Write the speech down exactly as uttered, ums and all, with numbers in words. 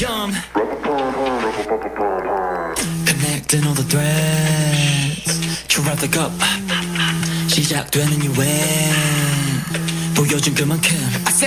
young. Connecting all the threads. 조합대가 시작되는 이유엔 보여준 그만큼